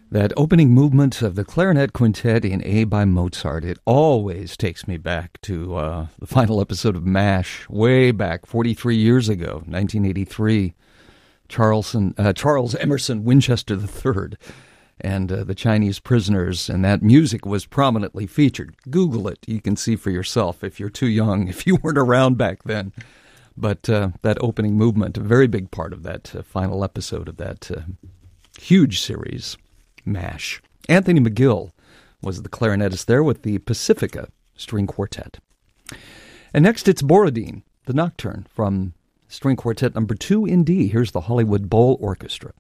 That opening movement of the clarinet quintet in A by Mozart, it always takes me back to the final episode of MASH, way back 43 years ago, 1983. Charles Emerson Winchester III and the Chinese prisoners, and that music was prominently featured. Google it. You can see for yourself if you're too young, if you weren't around back then. But that opening movement, a very big part of that final episode of that huge series, MASH. Anthony McGill was the clarinetist there with the Pacifica String Quartet. And next it's Borodin, the Nocturne from String Quartet number 2 in D. Here's the Hollywood Bowl Orchestra.